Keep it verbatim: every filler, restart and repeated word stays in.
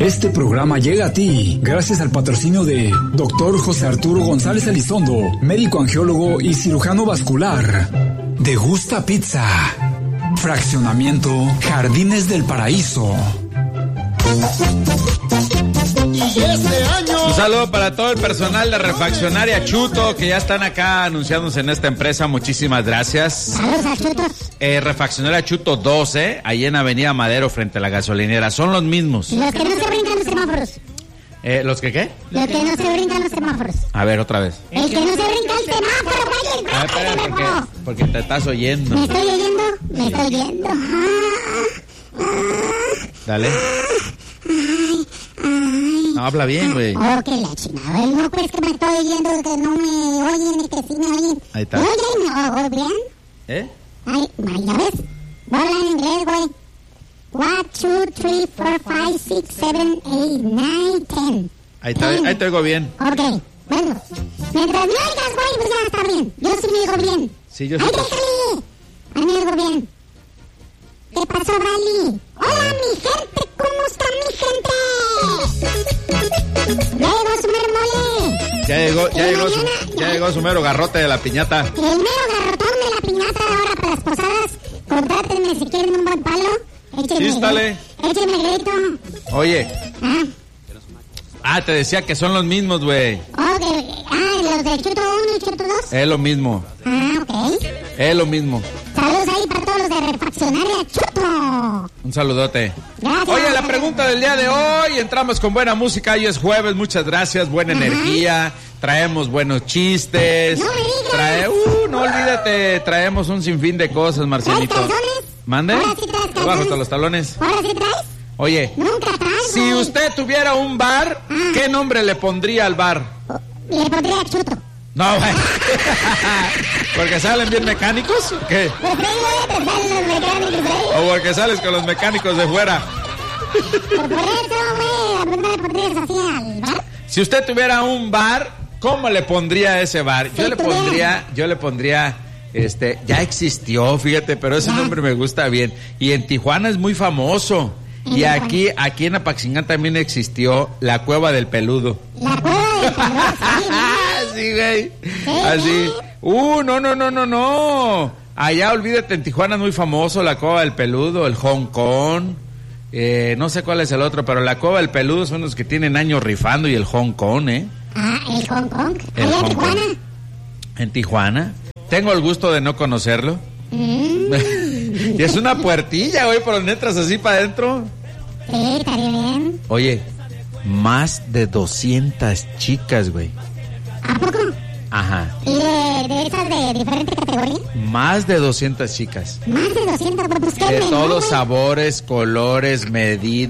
Este programa llega a ti gracias al patrocinio de doctor José Arturo González Elizondo, médico angiólogo y cirujano vascular. Degusta Pizza. Fraccionamiento Jardines del Paraíso. Y este año... Un saludo para todo el personal de Refaccionaria Chuto, que ya están acá anunciándose en esta empresa. Muchísimas gracias. Saludos a Chutos. Eh, Refaccionaria Chuto doce, ahí en Avenida Madero, frente a la gasolinera. Son los mismos. Los que no se brincan los semáforos. Eh, ¿Los que qué? Los que no se brincan los semáforos. A ver, otra vez. El que no se brinca el semáforo, güey. A ver, espera, porque, porque te estás oyendo. ¿Me estoy oyendo? Me estoy oyendo. Dale. Ay, ay. No, habla bien, güey. Oh, que la chingada. No, pues que me estoy oyendo, que no me oyen y que sí me oyen. Ahí está. ¿Me oyen? ¿Me oyen bien? ¿Eh? Ay, ya ves. Voy a hablar en inglés, güey. One, two, three, four, five, six, seven, eight, nine, ten. Ahí, está, ahí te oigo bien. Ok, bueno. Mientras me oigas, güey, pues ya está bien. Yo sí me oigo bien. Sí, yo sí. ¡Ay, déjale! Ahí me oigo bien. ¿Qué pasó, Bali? ¡Hola, mi gente! ¿Cómo está mi gente? ¡Ya llegó su mero mole! Ya llegó, ya Y llegó, mañana, su, ya llegó su mero garrote de la piñata. El mero garrotón de la piñata ahora para las posadas. Contrátenme si quieren un buen palo. Échenme, Chístale. Échenme grito. Oye. Ah. Ah, te decía que son los mismos, güey. Oh, de, ah, los de Chuto uno y Chuto dos. Es lo mismo. Ah, ok. Es lo mismo. Saludos ahí para todos los de Refaccionaria Chuto. Un saludote. Gracias. Oye, la pregunta del día de hoy, entramos con buena música, hoy es jueves, muchas gracias, buena Ajá. energía, traemos buenos chistes. No me digas. Trae, uh, no olvídate, traemos un sinfín de cosas, Marcelito. ¿Traes calzones? ¿Mande? Ahora sí traes calzones. Bajo hasta los talones. ¿Ahora sí traes? Oye, Nunca traes, si güey. usted tuviera un bar, Ah. ¿qué nombre le pondría al bar? Le pondría Chuto. No, güey. ¿Porque salen bien mecánicos o qué? Pues sí, güey, te salen los mecánicos ahí. ¿O porque sales con los mecánicos de fuera? Pero por eso, güey, ¿no le pondrías así al bar? Si usted tuviera un bar, ¿cómo le pondría a ese bar? Yo Sí, le tú pondría, yo le pondría, este, ya existió, fíjate, pero ese Ya. nombre me gusta bien. Y en Tijuana es muy famoso. En Y Tijuana. aquí, aquí en Apaxingán también existió la Cueva del Peludo. La cueva del pelón, sí, Sí, güey. Sí, Así. güey. Uh, no, no, no, no, no. Allá, olvídate, en Tijuana es muy famoso la Cueva del Peludo, el Hong Kong. Eh, no sé cuál es el otro, pero la Cueva del Peludo son los que tienen años rifando y el Hong Kong, ¿eh? Ah, el Hong Kong. El Allá en Hong Tijuana. Kong. En Tijuana. Tengo el gusto de no conocerlo. Mm. Y es una puertilla, güey, por donde entras así para adentro. Sí, estaría bien. Oye, más de doscientas chicas, güey. ¿A poco? Ajá. ¿Y de, de esas de diferente categoría? Más de doscientas chicas. Más de doscientos, pues qué De menor, todos güey. sabores, colores, medidas.